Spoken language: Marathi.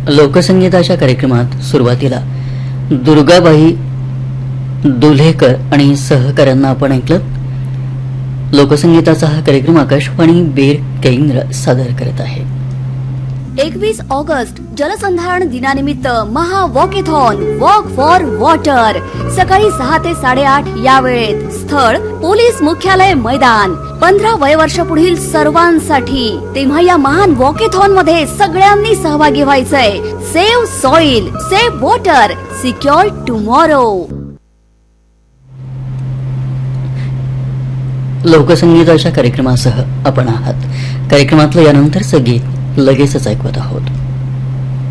लोकसंगीताच्या कार्यक्रमात सुरुवातीला दुर्गाबाई दुल्हेकर आणि सहकाऱ्यांना आपण ऐकलं. लोकसंगीताचा हा कार्यक्रम आकाशवाणी बेर केंद्र सादर करत आहे. 21 ऑगस्ट जलसंधारण दिनानिमित्त महा वॉकेथॉन वॉक फॉर वॉटर सकाळी 6 ते 8:30 या वेळेत. स्थळ पोलीस मुख्यालय मैदान. 15 वयवर्ष पुढील सर्वांसाठी. तेव्हा या महान वॉकेथॉन मध्ये सगळ्यांनी सहभागी व्हायचंय. Save soil, save water, secure tomorrow. लोकसंगीताच्या कार्यक्रमासह आपण आहात. कार्यक्रमातलं यानंतरचं गीत लगेचच ऐकवत आहोत.